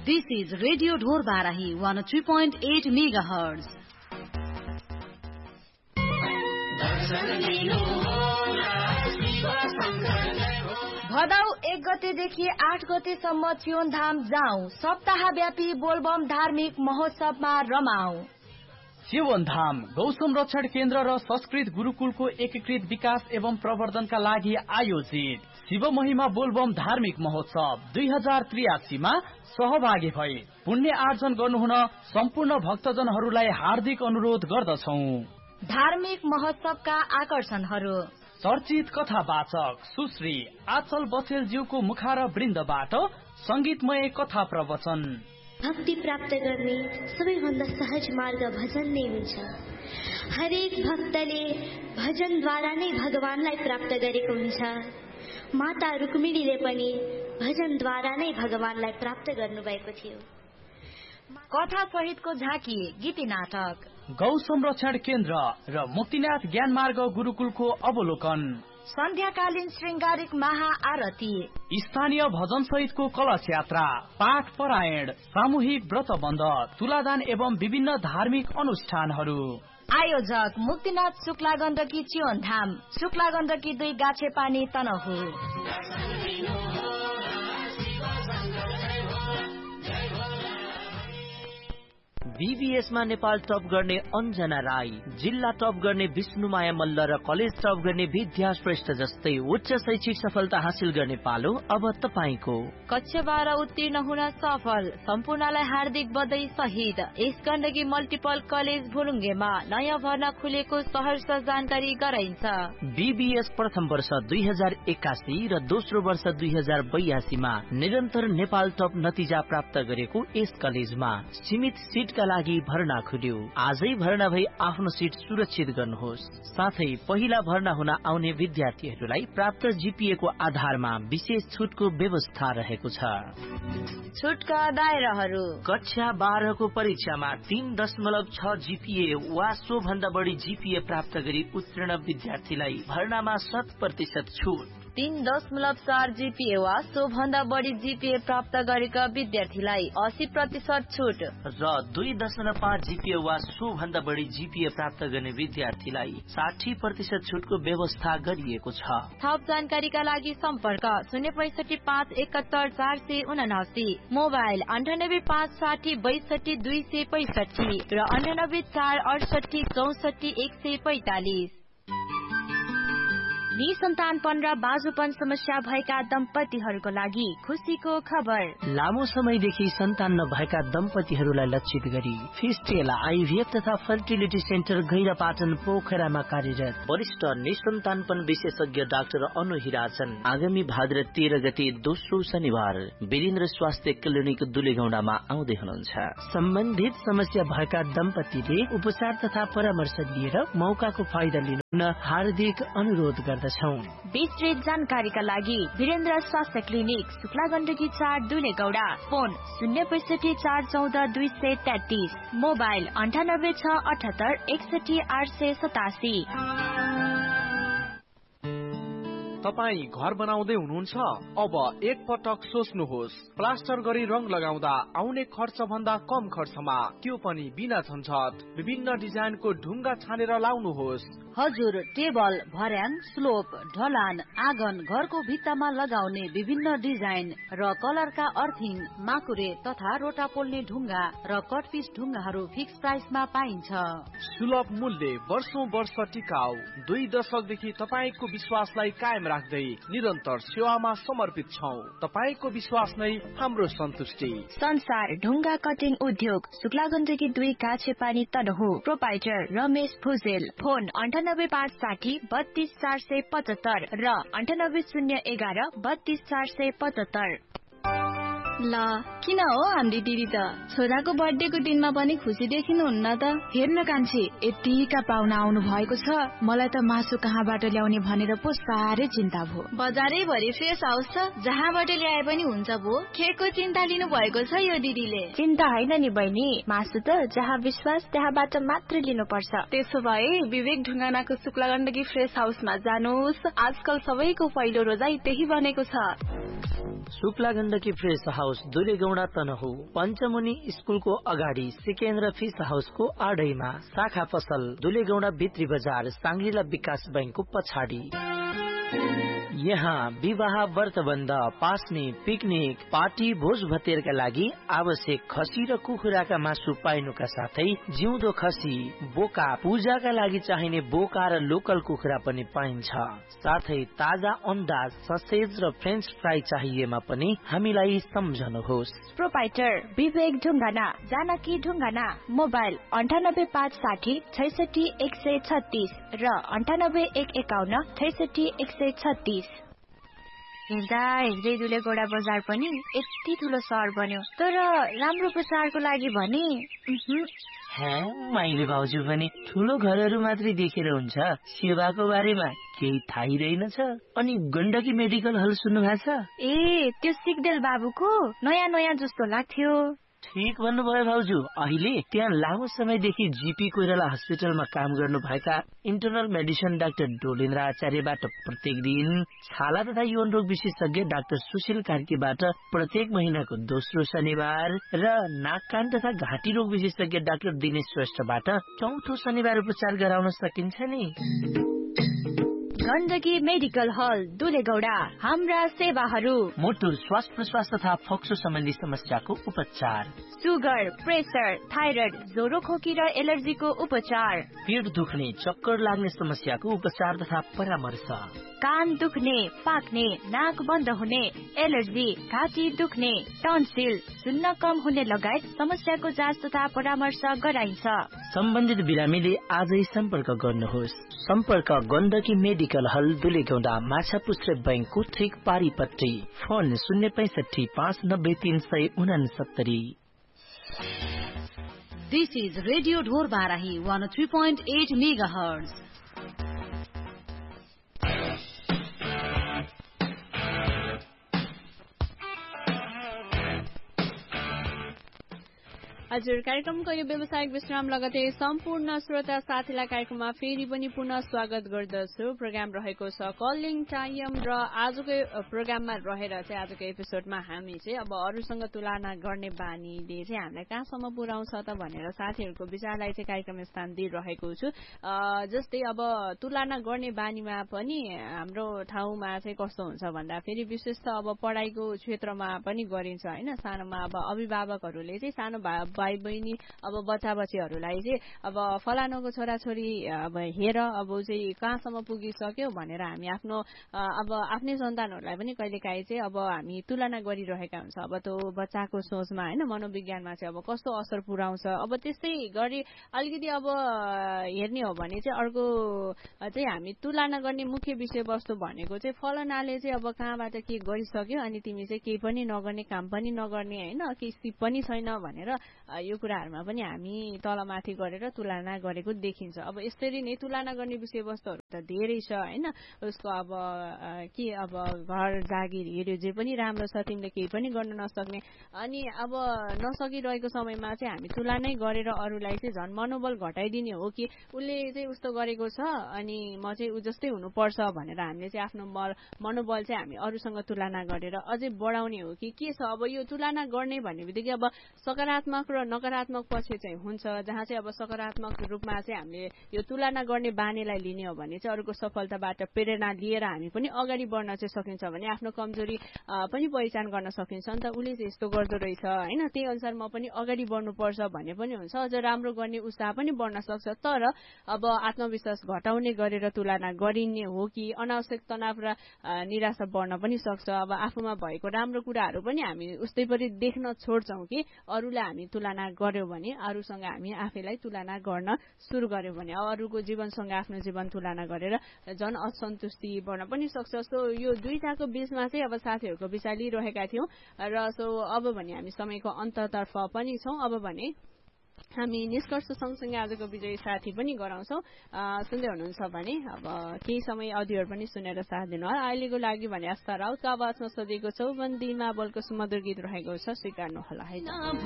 This is Radio Dhor Barahi 103.8 MHz. भदौ 1 गतेदेखि 8 गतेसम्म चियोनधाम जाउँ। सप्ताहव्यापी बोलबम धार्मिक महोत्सवमा रमाऊ। चियोनधाम गौ संरक्षण केन्द्र र संस्कृत गुरुकुलको एकीकृत विकास एवं प्रवर्धनका लागि आयोजित शिव महिमा बोलबम धार्मिक महोत्सव 2083 मा सहभागी भई पुण्य आर्जन गर्नुहुन सम्पूर्ण भक्तजनहरूलाई हार्दिक अनुरोध गर्दछौं। धार्मिक महोत्सवका आकर्षणहरू: चर्चित कथावाचक सुश्री आचल बसेलज्यूको मुखार वृन्दबाट संगीतमय कथा प्रवचन। भक्ति प्राप्त गर्ने सबैभन्दा सहज मार्ग भजन नै हुन्छ। हरेक भक्तले भजनद्वारा नै भगवानलाई प्राप्त गरेको हुन्छ। माता रुक्मिणीले पनि भजनद्वारा नै भगवानलाई प्राप्त गर्नुभएको थियो। कथा सहितको झाँकी गीती नाटक, गौ संरक्षण केन्द्र र मुक्तिनाथ ज्ञान मार्ग गुरुकुलको अवलोकन, सन्ध्याकालीन श्रृंगारिक महाआरती, स्थानीय भजन सहितको कलश यात्रा, पाठ परायण, सामूहिक व्रतबन्ध, तुलादान एवं विभिन्न धार्मिक अनुष्ठानहरू। आयोजक मुक्तिनाथ शुक्ला गण्डकी चियोनधाम, शुक्ला गण्डकी 2 गाछेपानी तनहु। बीबीएस मा नेपाल टप गर्ने अन्जना राई, जिल्ला टप गर्ने विष्णुमाया मल्ल र कलेज टप गर्ने विद्या श्रेष्ठ जस्तै उच्च शैक्षिक सफलता हासिल गर्ने पालो अब तपाईको। कक्षा 12 उत्तीर्ण हुन सफल सम्पूर्णलाई हार्दिक बधाई सहित यस गण्डकी मल्टिपल कलेज भुलुङ्गेमा नयाँ भर्ना खुलेको सहर्ष जानकारी गराइन्छ। बीबीएस प्रथम वर्ष 2081 र दोस्रो वर्ष 2082 मा निरन्तर नेपाल टप नतिजा प्राप्त गरेको यस कलेजमा सीमित सीटका लागि भर्ना खुल्यो। आजै भर्ना भई आफ्नो सीट सुरक्षित गर्नुहोस्। साथै पहिला भर्ना हुन आउने विद्यार्थीहरूलाई प्राप्त जीपीए को आधारमा विशेष छुटको व्यवस्था रहेको छ। छुटका दायराहरू: कक्षा 12 को परीक्षामा 3.6 जीपीए वा सो भन्दा बढी जीपीए प्राप्त गरी उत्तीर्ण विद्यार्थीलाई भर्नामा 100% छुट। 3.4 जीपीए वा सो भन्दा बढी जीपीए प्राप्त गरेका विद्यार्थीलाई 80% छुट र 2.5 जीपीए वा सो भन्दा बढी जीपीए प्राप्त गर्ने विद्यार्थीलाई 60% छुटको व्यवस्था गरिएको छ। थप जानकारीका लागि सम्पर्क 065 71 479, मोबाइल 98 560 62 265 र 98 468 64 145। निसन्तानपन र बाजुपन समस्या भएका दम्पतिहरूको लागि खुसीको खबर। लामो समयदेखि सन्तान नभएका दम्पतिहरूलाई लक्षित गरी फिस्टेल आईभीएफ तथा फर्टिलिटी सेन्टर गैरापाटन पोखरामा कार्यरत वरिष्ठ निसन्तानपन विशेषज्ञ डाक्टर अनु हिराचन आगामी भाद्र 13 गते दोस्रो शनिबार वीरेन्द्र स्वास्थ्य क्लिनिक दुलेगौडामा आउँदै हुनुहुन्छ। सम्बन्धित समस्या भएका दम्पतिले उपचार तथा परामर्श लिएर मौकाको फाइदा लिन हार्दिक अनुरोध गर्दछौं। विस्तृत जानकारीका लागि वीरेन्द्र स्वास्थ्य clinic Shukla Gandaki 4 दुलेगौडा, phone 065 414 233, mobile 98 678 61 887। तपाई घर बनाउँदै हुनुहुन्छ? अब एक पटक सोच्नुहोस्। प्लास्टर गरी रंग लगाउँदा आउने खर्च भन्दा कम खर्चमा, त्यो पनि बिना झन्झट, विभिन्न डिजाइनको ढुङ्गा छानेर लाउनुहोस्। हजुर, टेबल, भर्याङ, स्लोप, ढलान, आँगन, घरको भित्तामा लगाउने विभिन्न डिजाइन र कलरका अर्थिङ, माकुरे तथा रोटा पोल्ने ढुङ्गा र कटपिस ढुङ्गाहरू फिक्स प्राइसमा पाइन्छ। सुलभ मूल्य, वर्षौं वर्ष टिकाउ, 2 दशकदेखि तपाईको विश्वासलाई कायम राख्दै निरन्तर सेवामा समर्पित छौं। तपाईको विश्वास नै हाम्रो सन्तुष्टि। संसार ढुङ्गा कटिङ उद्योग, शुक्ला गण्डकी 2 गाछेपानी तनहु, प्रोपाइटर रमेश भुजेल, फोन 98 560 32 475 र 98 011 32 475। ल किन हो हाम्री दिदी त छोराको बर्थडेको दिनमा पनि खुसी देखिनुहुन्न त? हेर्न कान्छी, यतिका पाहुना आउनु भएको छ, मलाई त मासु कहाँबाट ल्याउने भनेर पो साह्रै चिन्ता भयो। बजारै भरि फ्रेस हाउस छ, जहाँबाट ल्याए पनि हुन्छ भो। केको चिन्ता लिनु भएको छ यो दिदीले? चिन्ता हैन नि बहिनी, मासु त जहाँ विश्वास त्यहाँबाट मात्र लिनुपर्छ। त्यसो भए विवेक ढुङ्गानाको शुक्ला गण्डकी फ्रेस हाउसमा जानुहोस्। आजकल सबैको पहिलो रोजाइ त्यही बनेको छ। शुक्ला गण्डकी फ्रेस हाउस दुलेगौं दुलेगौडा तनहु, पञ्चमुनि स्कुलको अगाडि सिकेन्द्र फिस हाउसको आडैमा, शाखा पसल दुलेगौडा भित्री बजार साङ्ग्रिला विकास बैंकको पछाडि। यहाँ विवाह, व्रतबन्ध, पास्ने, पिकनिक, पार्टी, भोज भतेरका लागि आवश्यक खसी र कुखुराका मासु पाइनुका साथै जिउँदो खसी, बोका, पूजाका लागि चाहिने बोका र लोकल कुखुरा पनि पाइन्छ। साथै ताजा अन्डा, ससेज र फ्रेन्च फ्राई चाहिएमा पनि हामीलाई सम्झनुहोस्। प्रोपाइटर विवेक ढुङ्गाना, जानकी ढुङ्गाना। मोबाइल 9856 66 136 र 98 151 66 136। हेर्दा हेर्दै दुलेगौडा बजार पनि यति ठुलो सहर बन्यो, तर राम्रो प्रचारको लागि भने माइली भाउजू पनि ठुलो घरहरू मात्रै देखेर हुन्छ, सेवाको बारेमा केही थाहै रहेनछ। अनि गण्डकी मेडिकल हल सुन्नु भएको छ? ए, त्यो सिग्देल बाबुको नयाँ जस्तो लाग्थ्यो। ठिक भन्नुभयो भाउजू। अहिले त्यहाँ लामो समयदेखि जीपी कोइराला हस्पिटलमा काम गर्नु भएका इन्टरनल मेडिसिन डाक्टर डोलेन्द्र आचार्यबाट प्रत्येक दिन, छाला तथा यौन रोग विशेषज्ञ डाक्टर सुशील कार्कीबाट प्रत्येक महिनाको दोस्रो शनिबार र नाक कान तथा घाँटी रोग विशेषज्ञ डाक्टर दिनेश श्रेष्ठबाट चौथो शनिबार उपचार गराउन सकिन्छ नि। गण्डकी मेडिकल हल दुलेगौडा। हाम्रा सेवाहरू: मुटु, श्वास प्रश्वास तथा फोक्सो सम्बन्धी समस्याको उपचार, सुगर, प्रेसर, थाइरोइड, ज्वरो, खोकी र एलर्जीको उपचार, पेट दुख्ने, चक्कर लाग्ने समस्याको उपचार तथा परामर्श, कान दुख्ने, पाक्ने, नाक बन्द हुने, एलर्जी, घाँटी दुख्ने, टन्सिल, सुन्न कम हुने लगायत समस्याको जाँच तथा परामर्श गराइन्छ। सम्बन्धित बिरामीले आजै सम्पर्क गर्नुहोस्। सम्पर्क गण्डकी मेडिकल हल दुलेगौडा, माछापुच्छ्रे बैंकको ठिक पारिपट्टि। Phone 065 590 369। This is Radio Dhor Barahi 103.8 MHz. हजुर, कार्यक्रमको यो व्यावसायिक विश्राम लगतै सम्पूर्ण श्रोता साथीलाई कार्यक्रममा फेरि पनि पुनः स्वागत गर्दछु। प्रोग्राम रहेको छ कलिङ टाइम र आजको प्रोग्राममा रहेर चाहिँ आजको एपिसोडमा हामी चाहिँ अब अरूसँग तुलना गर्ने बानीले चाहिँ हामीलाई कहाँसम्म पुर्याउँछ त भनेर साथीहरूको विचारलाई चाहिँ कार्यक्रम स्थान दिइरहेको छु। जस्तै अब तुलना गर्ने बानीमा पनि हाम्रो ठाउँमा चाहिँ कस्तो हुन्छ भन्दा फेरि विशेष त अब पढाइको क्षेत्रमा पनि गरिन्छ होइन। सानोमा अब अभिभावकहरूले चाहिँ सानो भाइ बहिनी अब बच्चा बच्चीहरूलाई चाहिँ अब फलानुको छोराछोरी अब हेर अब चाहिँ कहाँसम्म पुगिसक्यो भनेर हामी आफ्नो अब आफ्नै सन्तानहरूलाई पनि कहिलेकाहीँ चाहिँ अब हामी तुलना गरिरहेका हुन्छ। अब त्यो बच्चाको सोचमा होइन मनोविज्ञानमा चाहिँ अब कस्तो असर पुर्याउँछ। अब त्यस्तै गरी अलिकति अब हेर्ने हो भने चाहिँ अर्को चाहिँ हामी तुलना गर्ने मुख्य विषयवस्तु भनेको चाहिँ फलानाले चाहिँ अब कहाँबाट के गरिसक्यो अनि तिमी चाहिँ केही पनि नगर्ने, काम पनि नगर्ने होइन, केही सिप पनि छैन भनेर यो कुराहरूमा पनि हामी तलमाथि गरेर तुलना गरेको देखिन्छ। अब यसरी नै तुलना गर्ने विषयवस्तुहरू त धेरै छ होइन। उसको अब के अब घर जागिर हेऱ्यो जे पनि राम्रो छ, तिमीले केही पनि गर्न नसक्ने, अनि अब नसकिरहेको समयमा चाहिँ हामी तुलनै गरेर अरूलाई चाहिँ झन् मनोबल घटाइदिने हो कि उसले चाहिँ उस्तो गरेको छ अनि म चाहिँ ऊ जस्तै हुनुपर्छ भनेर हामीले चाहिँ आफ्नो मनोबल चाहिँ हामी अरूसँग तुलना गरेर अझै बढाउने हो कि के छ। अब यो तुलना गर्ने भन्ने बित्तिकै अब सकारात्मक र नकारात्मक पक्ष चाहिँ हुन्छ, जहाँ चाहिँ अब सकारात्मक रूपमा चाहिँ हामीले यो तुलना गर्ने बानीलाई लिने हो भने चाहिँ अरूको सफलताबाट प्रेरणा लिएर हामी पनि अगाडि बढ्न चाहिँ सकिन्छ भने आफ्नो कमजोरी पनि पहिचान गर्न सकिन्छ नि त। उसले चाहिँ यस्तो गर्दो रहेछ होइन, त्यही अनुसार म पनि अगाडि बढ्नुपर्छ भन्ने पनि हुन्छ, अझ राम्रो गर्ने उत्साह पनि बढ्न सक्छ। तर अब आत्मविश्वास घटाउने गरेर तुलना गरिने हो कि अनावश्यक तनाव र निराशा बढ्न पनि सक्छ। अब आफूमा भएको राम्रो कुराहरू पनि हामी उस्तै पनि देख्न छोड्छौँ कि अरूलाई हामी तुलना गर्यो भने, अरूसँग हामी आफैलाई तुलना गर्न सुरु गर्यो भने अरूको जीवनसँग आफ्नो जीवन तुलना गरेर झन् असन्तुष्टि बढ्न पनि सक्छ। सो यो दुईटाको बीचमा चाहिँ अब साथीहरूको विचार लिइरहेका थियौँ र सो अब भने हामी समयको अन्ततर्फ पनि छौँ। अब भने हामी निष्कर्ष सँगसँगै आजको विजयी साथी पनि गराउँछौँ। सुन्दै हुनुहुन्छ भने अब केही समय अडियोहरू पनि सुनेर साथ दिनु होला। अहिलेको लागि भने आस्था राउतको आवाजमा सजिएको चौबन्दीमा बोलको सुमधुर गीत रहेको छ, स्वीकार्नु होला है।